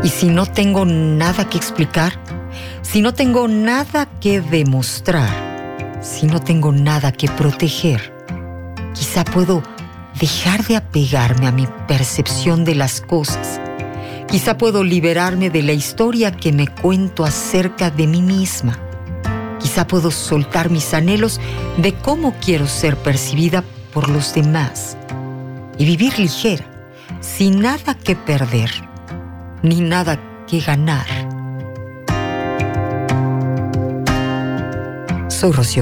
Y si no tengo nada que explicar, si no tengo nada que demostrar, si no tengo nada que proteger, quizá puedo dejar de apegarme a mi percepción de las cosas. Quizá puedo liberarme de la historia que me cuento acerca de mí misma. Quizá puedo soltar mis anhelos de cómo quiero ser percibida por los demás y vivir ligera, sin nada que perder, ni nada que ganar. Soy Rocío